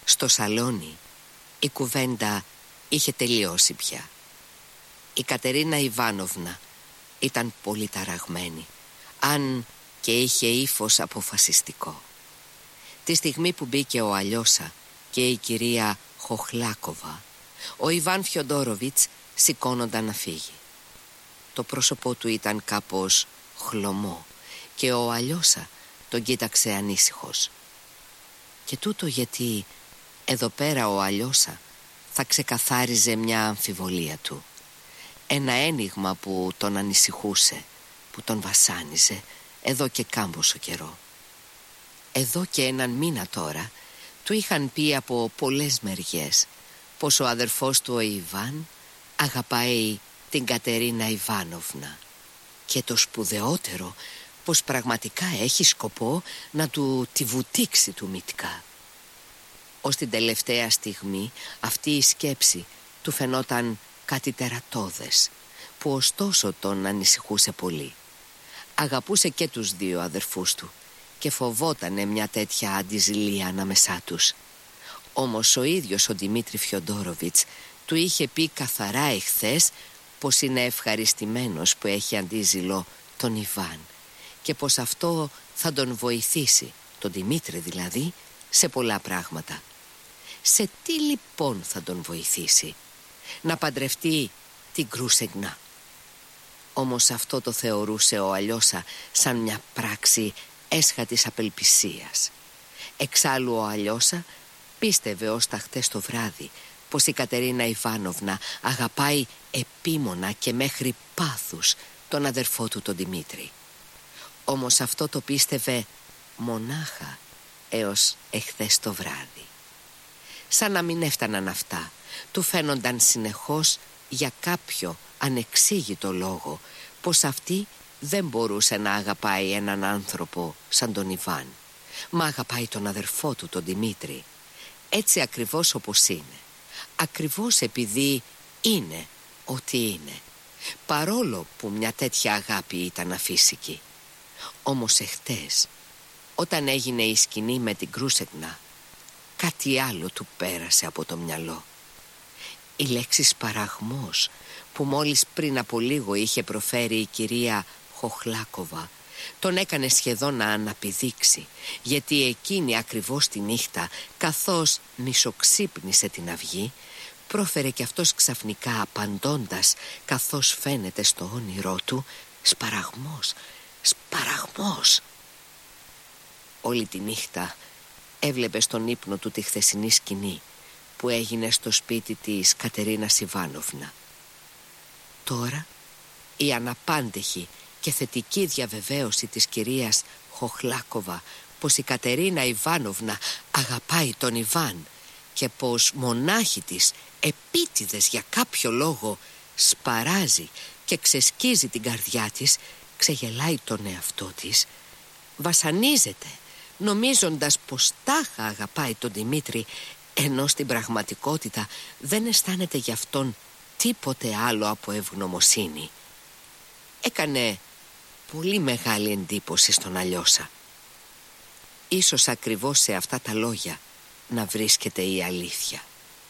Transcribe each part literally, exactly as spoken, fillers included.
Στο σαλόνι η κουβέντα είχε τελειώσει πια. Η Κατερίνα Ιβάνοβνα ήταν πολύ ταραγμένη, αν και είχε ύφος αποφασιστικό. Τη στιγμή που μπήκε ο Αλιώσα και η κυρία Χοχλάκοβα, ο Ιβάν Φιοντόροβιτς σηκώνονταν να φύγει. Το πρόσωπό του ήταν κάπως χλωμό και ο Αλιώσα τον κοίταξε ανήσυχος. Και τούτο γιατί εδώ πέρα ο Αλιώσα θα ξεκαθάριζε μια αμφιβολία του. Ένα ένιγμα που τον ανησυχούσε, που τον βασάνιζε εδώ και κάμποσο καιρό. Εδώ και έναν μήνα τώρα του είχαν πει από πολλές μεριές πως ο αδερφός του ο Ιβάν αγαπάει την Κατερίνα Ιβάνοβνα, και το σπουδαιότερο πως πραγματικά έχει σκοπό να του τη βουτήξει του μυτικά. Ως την τελευταία στιγμή αυτή η σκέψη του φαινόταν κάτι τερατώδες, που ωστόσο τον ανησυχούσε πολύ. Αγαπούσε και τους δύο αδερφούς του και φοβότανε μια τέτοια αντιζηλία ανάμεσά τους. Όμως ο ίδιος ο Δημήτρη Φιοντόροβιτς του είχε πει καθαρά εχθές πως είναι ευχαριστημένος που έχει αντίζηλο τον Ιβάν και πως αυτό θα τον βοηθήσει, τον Δημήτρη δηλαδή, σε πολλά πράγματα. Σε τι λοιπόν θα τον βοηθήσει? Να παντρευτεί την Κρούσεγνα. Όμως αυτό το θεωρούσε ο Αλιώσα σαν μια πράξη έσχατης απελπισίας. Εξάλλου ο Αλιώσα πίστευε ως τα χτες το βράδυ πως η Κατερίνα Ιβάνοβνα αγαπάει επίμονα και μέχρι πάθους τον αδερφό του τον Δημήτρη. Όμως αυτό το πίστευε μονάχα έως εχθές το βράδυ. Σαν να μην έφταναν αυτά, του φαίνονταν συνεχώς για κάποιο ανεξήγητο λόγο πως αυτή δεν μπορούσε να αγαπάει έναν άνθρωπο σαν τον Ιβάν, μα αγαπάει τον αδερφό του τον Δημήτρη, έτσι ακριβώς όπως είναι, ακριβώς επειδή είναι ό,τι είναι, παρόλο που μια τέτοια αγάπη ήταν αφύσικη. Όμως εχθές, όταν έγινε η σκηνή με την Κρούσεγνα, κάτι άλλο του πέρασε από το μυαλό. Η λέξη σπαραγμός που μόλις πριν από λίγο είχε προφέρει η κυρία Χοχλάκοβα τον έκανε σχεδόν να αναπηδήξει, γιατί εκείνη ακριβώς τη νύχτα, καθώς μισοξύπνησε την αυγή, πρόφερε κι αυτός ξαφνικά απαντώντας, καθώς φαίνεται στο όνειρό του, σπαραγμός, σπαραγμός. Όλη τη νύχτα έβλεπε στον ύπνο του τη χθεσινή σκηνή που έγινε στο σπίτι της Κατερίνας Ιβάνοβνα. Τώρα η αναπάντεχη και θετική διαβεβαίωση της κυρίας Χοχλάκοβα πως η Κατερίνα Ιβάνοβνα αγαπάει τον Ιβάν και πως μονάχη της επίτηδες για κάποιο λόγο σπαράζει και ξεσκίζει την καρδιά της, ξεγελάει τον εαυτό της, βασανίζεται νομίζοντας πως τάχα αγαπάει τον Δημήτρη, ενώ στην πραγματικότητα δεν αισθάνεται γι' αυτόν τίποτε άλλο από ευγνωμοσύνη. Έκανε πολύ μεγάλη εντύπωση στον Αλιώσα. Ίσως ακριβώς σε αυτά τα λόγια να βρίσκεται η αλήθεια.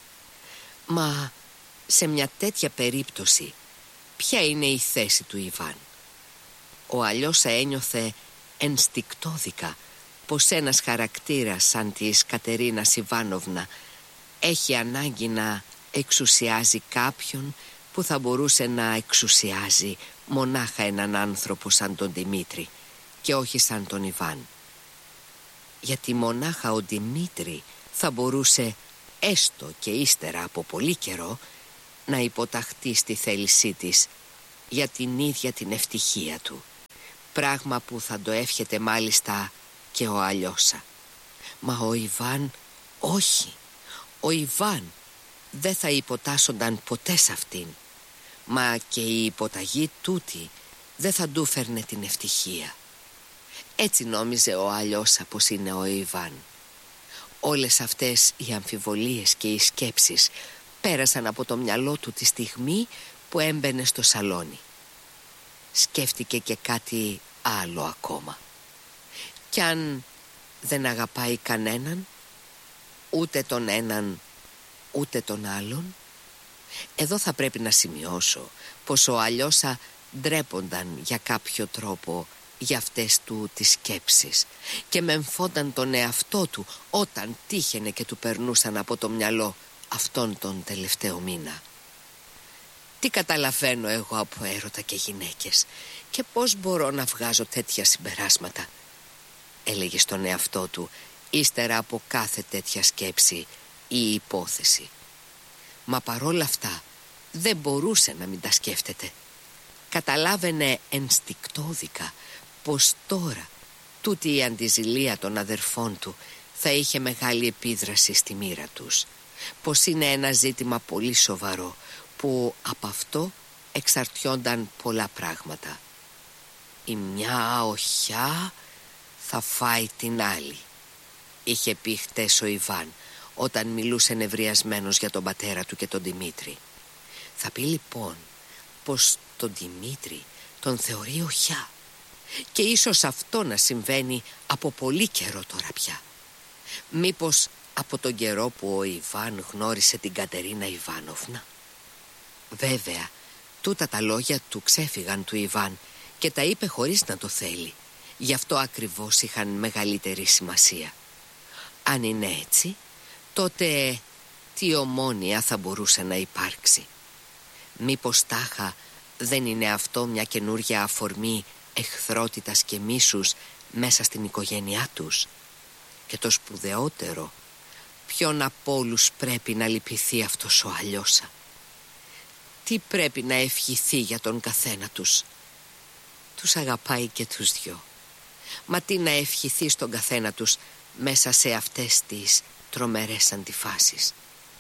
Μα σε μια τέτοια περίπτωση ποια είναι η θέση του Ιβάν? Ο Αλιώσα ένιωθε ενστικτόδικα πως ένας χαρακτήρας σαν της Κατερίνας Ιβάνοβνα έχει ανάγκη να εξουσιάζει κάποιον που θα μπορούσε να εξουσιάζει μονάχα έναν άνθρωπο σαν τον Δημήτρη και όχι σαν τον Ιβάν. Γιατί μονάχα ο Δημήτρη θα μπορούσε, έστω και ύστερα από πολύ καιρό, να υποταχθεί στη θέλησή της για την ίδια την ευτυχία του, πράγμα που θα το εύχεται μάλιστα και ο Αλιώσα. Μα ο Ιβάν όχι. Ο Ιβάν δεν θα υποτάσσονταν ποτέ σε αυτήν. Μα και η υποταγή τούτη δεν θα του φέρνε την ευτυχία. Έτσι νόμιζε ο Αλιώσα πως είναι ο Ιβάν. Όλες αυτές οι αμφιβολίες και οι σκέψεις πέρασαν από το μυαλό του τη στιγμή που έμπαινε στο σαλόνι. Σκέφτηκε και κάτι άλλο ακόμα. Κι αν δεν αγαπάει κανέναν, ούτε τον έναν ούτε τον άλλον? Εδώ θα πρέπει να σημειώσω πως ο Αλιώσα ντρέπονταν για κάποιο τρόπο για αυτές του τις σκέψεις και μεμφόνταν τον εαυτό του όταν τύχαινε και του περνούσαν από το μυαλό αυτόν τον τελευταίο μήνα. Τι καταλαβαίνω εγώ από έρωτα και γυναίκες και πώς μπορώ να βγάζω τέτοια συμπεράσματα, έλεγε στον εαυτό του ύστερα από κάθε τέτοια σκέψη ή υπόθεση. Μα παρόλα αυτά δεν μπορούσε να μην τα σκέφτεται. Καταλάβαινε ενστικτόδικα πως τώρα τούτη η αντιζηλία των αδερφών του θα είχε μεγάλη επίδραση στη μοίρα τους, πως είναι ένα ζήτημα πολύ σοβαρό που από αυτό εξαρτιόνταν πολλά πράγματα. Η μια οχιά θα φάει την άλλη, είχε πει χτες ο Ιβάν όταν μιλούσε νευριασμένος για τον πατέρα του και τον Δημήτρη. Θα πει λοιπόν πως τον Δημήτρη τον θεωρεί οχιά και ίσως αυτό να συμβαίνει από πολύ καιρό τώρα πια. Μήπως από τον καιρό που ο Ιβάν γνώρισε την Κατερίνα Ιβάνοφνα? Βέβαια, τούτα τα λόγια του ξέφυγαν του Ιβάν και τα είπε χωρίς να το θέλει. Γι' αυτό ακριβώς είχαν μεγαλύτερη σημασία. Αν είναι έτσι, τότε τι ομόνοια θα μπορούσε να υπάρξει? Μήπως τάχα δεν είναι αυτό μια καινούργια αφορμή εχθρότητας και μίσους μέσα στην οικογένειά τους? Και το σπουδαιότερο, ποιον από όλους πρέπει να λυπηθεί αυτός ο Αλιώσα? Τι πρέπει να ευχηθεί για τον καθένα τους? Τους αγαπάει και τους δυο. Μα τι να ευχηθεί στον καθένα τους μέσα σε αυτές τις τρομερές αντιφάσεις?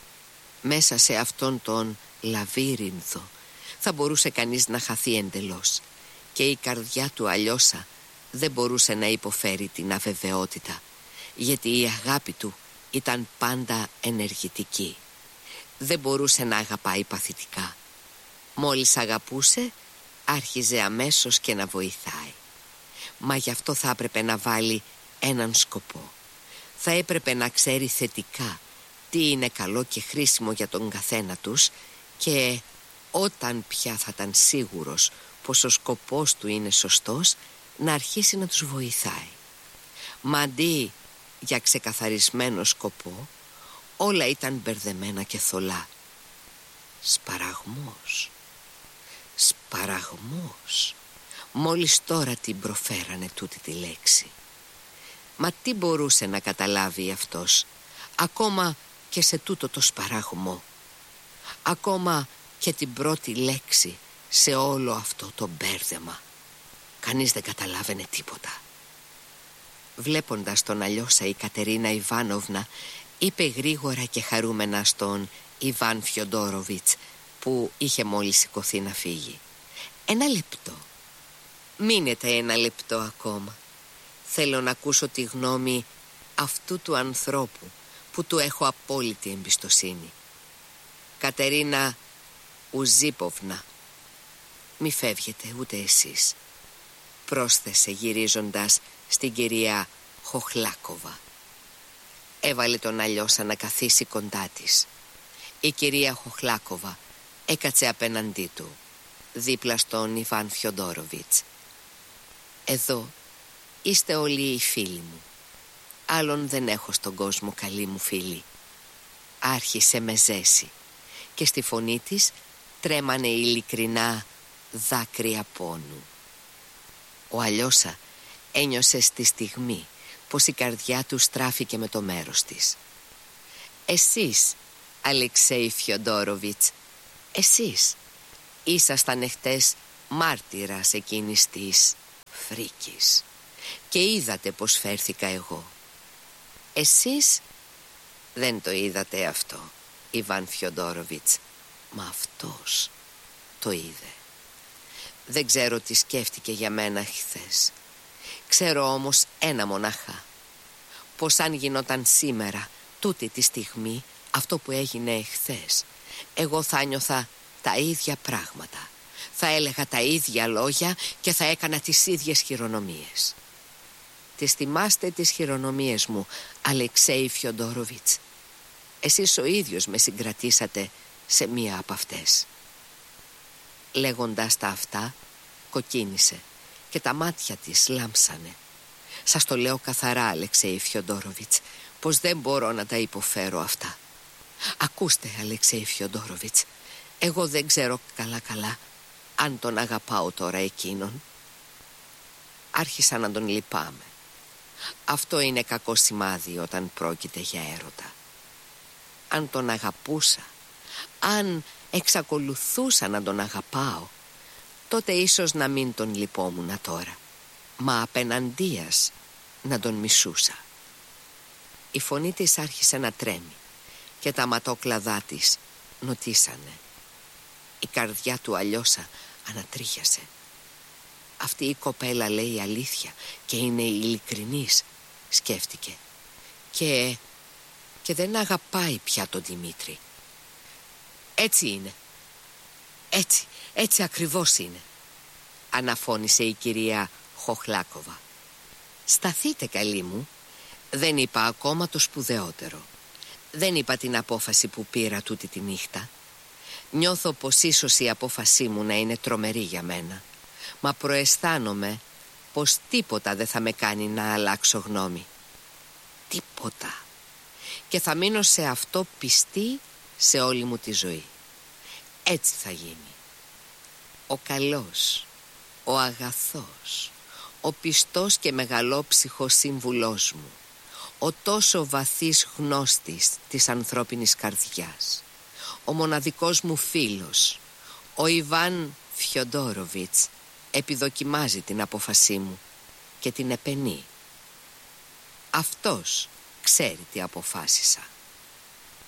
Μέσα σε αυτόν τον λαβύρινθο θα μπορούσε κανείς να χαθεί εντελώς και η καρδιά του Αλιώσα δεν μπορούσε να υποφέρει την αβεβαιότητα, γιατί η αγάπη του ήταν πάντα ενεργητική. Δεν μπορούσε να αγαπάει παθητικά. Μόλις αγαπούσε, άρχιζε αμέσως και να βοηθάει. Μα γι' αυτό θα έπρεπε να βάλει έναν σκοπό. Θα έπρεπε να ξέρει θετικά τι είναι καλό και χρήσιμο για τον καθένα τους και όταν πια θα ήταν σίγουρος πως ο σκοπός του είναι σωστός, να αρχίσει να τους βοηθάει. Μα αντί για ξεκαθαρισμένο σκοπό, όλα ήταν μπερδεμένα και θολά. Σπαραγμός, σπαραγμός. Μόλις τώρα την προφέρανε τούτη τη λέξη. Μα τι μπορούσε να καταλάβει αυτός, ακόμα και σε τούτο το σπαραγμό, ακόμα και την πρώτη λέξη σε όλο αυτό το μπέρδεμα? Κανείς δεν καταλάβαινε τίποτα. Βλέποντας τον Αλιώσα, η Κατερίνα Ιβάνοβνα είπε γρήγορα και χαρούμενα στον Ιβάν Φιοντόροβιτς, που είχε μόλις σηκωθεί να φύγει: «Ένα λεπτό, μείνετε ένα λεπτό ακόμα. Θέλω να ακούσω τη γνώμη αυτού του ανθρώπου που του έχω απόλυτη εμπιστοσύνη. Κατερίνα Ουζίποβνα, μη φεύγετε ούτε εσείς», πρόσθεσε γυρίζοντας στην κυρία Χοχλάκοβα. Έβαλε τον Αλιώσα να καθίσει κοντά της. Η κυρία Χοχλάκοβα έκατσε απέναντί του, δίπλα στον Ιβάν Φιοντόροβιτς. «Εδώ είστε όλοι οι φίλοι μου. Άλλον δεν έχω στον κόσμο, καλή μου φίλη», άρχισε με ζέση και στη φωνή της τρέμανε ειλικρινά δάκρυα πόνου. Ο Αλιώσα ένιωσε στη στιγμή πως η καρδιά του στράφηκε με το μέρος της. «Εσείς, Αλεξέη Φιοντόροβιτς, εσείς ήσασταν εχθές μάρτυρας εκείνης της φρίκης και είδατε πως φέρθηκα εγώ. Εσείς δεν το είδατε αυτό, Ιβάν Φιοντόροβιτς, μα αυτός το είδε. Δεν ξέρω τι σκέφτηκε για μένα χθες. Ξέρω όμως ένα μονάχα, πως αν γινόταν σήμερα τούτη τη στιγμή αυτό που έγινε εχθές, εγώ θα νιώθα τα ίδια πράγματα, θα έλεγα τα ίδια λόγια και θα έκανα τις ίδιες χειρονομίες. Τις θυμάστε τις χειρονομίες μου, Αλεξέη Φιοντόροβιτς? Εσείς ο ίδιος με συγκρατήσατε σε μία από αυτές. Λέγοντας τα αυτά, κοκκίνησε και τα μάτια της λάμψανε. Σας το λέω καθαρά, Αλεξέη Φιοντόροβιτς, πως δεν μπορώ να τα υποφέρω αυτά. Ακούστε, Αλεξέη Φιοντόροβιτς, εγώ δεν ξέρω καλά-καλά αν τον αγαπάω τώρα εκείνον. Άρχισα να τον λυπάμαι. Αυτό είναι κακό σημάδι όταν πρόκειται για έρωτα. Αν τον αγαπούσα, αν εξακολουθούσα να τον αγαπάω, τότε ίσως να μην τον λυπόμουνα τώρα, μα απέναντίας να τον μισούσα. Η φωνή της άρχισε να τρέμει και τα ματόκλαδά της νοτίσανε. Η καρδιά του αλλιώσα ανατρίχιασε. Αυτή η κοπέλα λέει αλήθεια και είναι ειλικρινής, σκέφτηκε. Και... και δεν αγαπάει πια τον Δημήτρη. Έτσι είναι. Έτσι, έτσι ακριβώς είναι, αναφώνησε η κυρία Χοχλάκοβα. Σταθείτε, καλή μου. Δεν είπα ακόμα το σπουδαιότερο. Δεν είπα την απόφαση που πήρα τούτη τη νύχτα. Νιώθω πως ίσως η απόφασή μου να είναι τρομερή για μένα, μα προαισθάνομαι πως τίποτα δεν θα με κάνει να αλλάξω γνώμη. Τίποτα. Και θα μείνω σε αυτό πιστή σε όλη μου τη ζωή. Έτσι θα γίνει. Ο καλός, ο αγαθός, ο πιστός και μεγαλόψυχος σύμβουλός μου, ο τόσο βαθύς γνώστης της ανθρώπινης καρδιάς, ο μοναδικός μου φίλος, ο Ιβάν Φιοντόροβιτς, επιδοκιμάζει την απόφασή μου και την επενεί. Αυτός ξέρει τι αποφάσισα.